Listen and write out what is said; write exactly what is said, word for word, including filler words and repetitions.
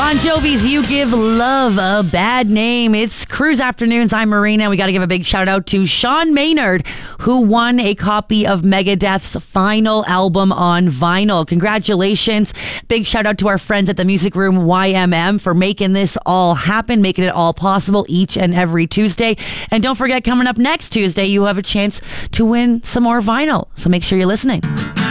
Bon Jovi's You Give Love a Bad Name. It's Cruise Afternoons. I'm Marina. We got to give a big shout out to Sean Maynard, who won a copy of Megadeth's final album on vinyl. Congratulations. Big shout out to our friends at the Music Room Y M M for making this all happen, making it all possible each and every Tuesday. And don't forget, coming up next Tuesday, you have a chance to win some more vinyl. So make sure you're listening.